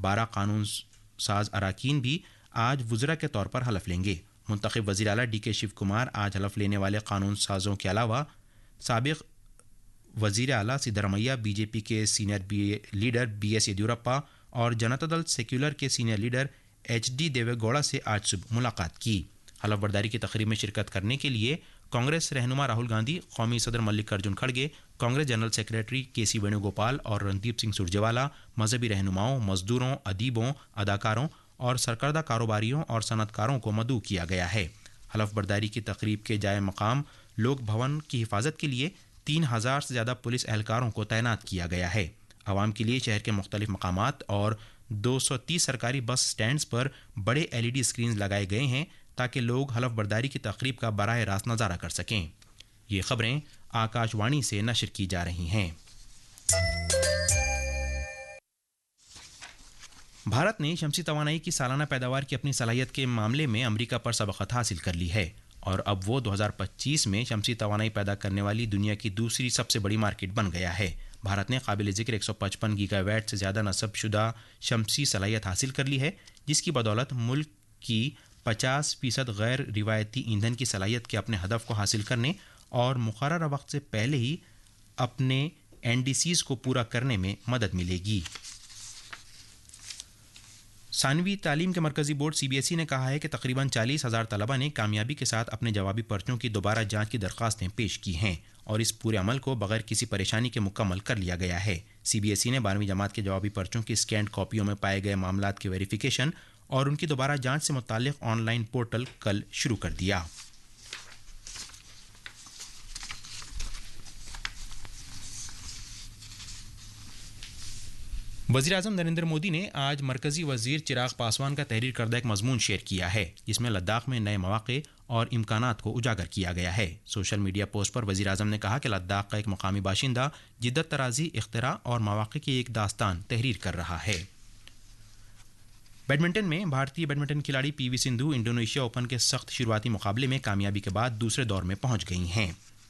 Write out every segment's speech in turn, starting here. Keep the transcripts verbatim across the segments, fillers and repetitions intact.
بارہ قانون ساز اراکین بھی آج وزراء کے طور پر حلف لیں گے۔ منتخب وزیر اعلیٰ ڈی کے شیو کمار آج حلف لینے والے قانون سازوں کے علاوہ سابق وزیر اعلیٰ سدرامیا، بی جے پی کے senior leader B S Yediyurappa اور جنتا دل سیکولر کے سینئر لیڈر ایچ ڈی دیوے گوڑا سے آج صبح ملاقات کی۔ حلف برداری کی تقریب میں شرکت کرنے کے لیے کانگریس رہنما راہل گاندھی، قومی صدر ملک ارجن کھڑگے، کانگریس جنرل سیکریٹری کے سی وینو گوپال اور رندیپ سنگھ سرجیوالا، مذہبی رہنماؤں، مزدوروں، ادیبوں، اداکاروں اور سرکردہ کاروباریوں اور صنعت کاروں کو مدعو کیا گیا ہے۔ حلف برداری کی تقریب کے جائے مقام لوک بھون کی حفاظت کے لیے تین ہزار سے زیادہ پولیس اہلکاروں کو تعینات کیا گیا ہے۔ عوام کے لیے شہر کے مختلف مقامات اور دو سو تیس سرکاری بس سٹینڈز پر بڑے ایل ای ڈی اسکرینز لگائے گئے ہیں تاکہ لوگ حلف برداری کی تقریب کا براہ راست نظارہ کر سکیں۔ یہ خبریں آکاش وانی سے نشر کی جا رہی ہیں۔ بھارت نے شمسی توانائی کی سالانہ پیداوار کی اپنی صلاحیت کے معاملے میں امریکہ پر سبقت حاصل کر لی ہے اور اب وہ دو ہزار پچیس میں شمسی توانائی پیدا کرنے والی دنیا کی دوسری سب سے بڑی مارکیٹ بن گیا ہے۔ بھارت نے قابل ذکر ایک سو پچپن گیگا واٹ سے زیادہ نصب شدہ شمسی صلاحیت حاصل کر لی ہے، جس کی بدولت ملک کی پچاس فیصد غیر روایتی ایندھن کی صلاحیت کے اپنے ہدف کو حاصل کرنے اور مقررہ وقت سے پہلے ہی اپنے این ڈی سیز کو پورا کرنے میں مدد ملے گی۔ ثانوی تعلیم کے مرکزی board C B S E نے کہا ہے کہ تقریباً چالیس ہزار طلبہ نے کامیابی کے ساتھ اپنے جوابی پرچوں کی دوبارہ جانچ کی درخواستیں پیش کی ہیں اور اس پورے عمل کو بغیر کسی پریشانی کے مکمل کر لیا گیا ہے۔ سی بی ایس ای نے بارہویں جماعت کے جوابی پرچوں کی اسکینڈ کاپیوں میں پائے گئے معاملات کی ویریفیکیشن اور ان کی دوبارہ جانچ سے متعلق آن لائن پورٹل کل شروع کر دیا۔ وزیر اعظم نریندر مودی نے آج مرکزی وزیر چراغ پاسوان کا تحریر کردہ ایک مضمون شیئر کیا ہے جس میں لداخ میں نئے مواقع اور امکانات کو اجاگر کیا گیا ہے۔ سوشل میڈیا پوسٹ پر وزیر اعظم نے کہا کہ لداخ کا ایک مقامی باشندہ جدت طرازی، اختراع اور مواقع کی ایک داستان تحریر کر رہا ہے۔ بیڈمنٹن میں بھارتی بیڈمنٹن کھلاڑی پی وی سندھو انڈونیشیا اوپن کے سخت شروعاتی مقابلے میں کامیابی کے بعد دوسرے دور میں پہنچ گئی ہیں۔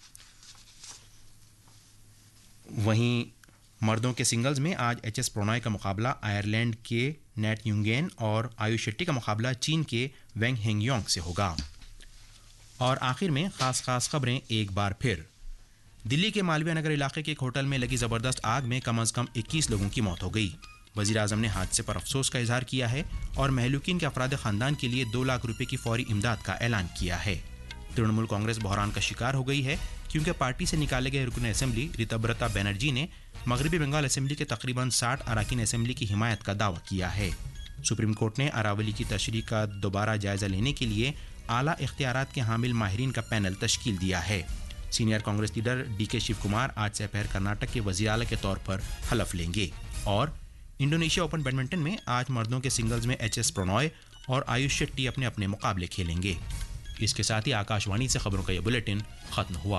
وہیں مردوں کے سنگلز میں آج ایچ ایس پرونوئے کا مقابلہ آئرلینڈ کے نیٹ یونگین اور آیوش شیٹی کا مقابلہ چین کے وینگ ہینگ یونگ سے ہوگا۔ اور آخر میں خاص خاص خبریں ایک بار پھر۔ دلی کے مالویہ نگر علاقے کے ایک ہوٹل میں لگی زبردست آگ میں کم از کم اکیس لوگوں کی موت ہو گئی۔ وزیر اعظم نے حادثے پر افسوس کا اظہار کیا ہے اور مہلوکین کے افراد خاندان کے لیے دو لاکھ روپے کی فوری امداد کا اعلان کیا ہے۔ ترنمول کانگریس بحران کا شکار ہو گئی ہے کیونکہ پارٹی سے نکالے گئے رکن اسمبلی ریتبرتا بینرجی نے مغربی بنگال اسمبلی کے تقریباً ساٹھ اراکین اسمبلی کی حمایت کا دعویٰ کیا ہے۔ سپریم کورٹ نے اراولی کی تشریح کا دوبارہ جائزہ لینے کے لیے اعلیٰ اختیارات کے حامل ماہرین کا پینل تشکیل دیا ہے۔ سینئر کانگریس لیڈر ڈی کے شیو کمار آج سے پہر کرناٹک کے وزیر اعلیٰ کے طور پر حلف لیں گے۔ اور انڈونیشیا اوپن بیڈمنٹن میں آج مردوں کے سنگلز میں ایچ ایس پرونوئے اور آیوش شیٹی اپنے اپنے مقابلے کھیلیں گے۔ اس کے ساتھ ہی آکاش وانی سے خبروں کا یہ بلیٹن ختم ہوا۔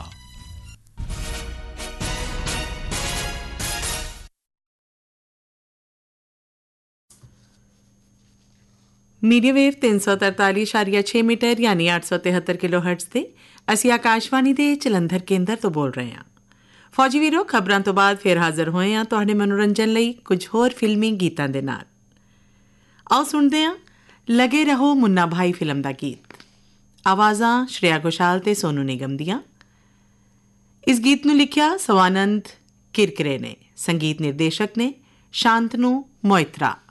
میڈیا ویو تین سو ترتالیس اشاریہ چھ میٹر یعنی آٹھ سو تہتر کلو ہرٹز تے اسی آکاشوانی دے جلندھر کیندر تو بول رہے ہیں۔ فوجی ویرو خبراں تو بعد پھر حاضر ہوئے ہیں تہاڈے منورنجن لئی کچھ ہور فلمی گیتاں دے نال۔ آؤ سنتے ہیں لگے رہو منا بھائی فلم دا گیت، آوازاں شریا گھوشال تے سونو نگم دیاں۔ اس گیت نو لکھیا سوانند کرکرے نے، سنگیت نردیشک نے شانتنو موئترا۔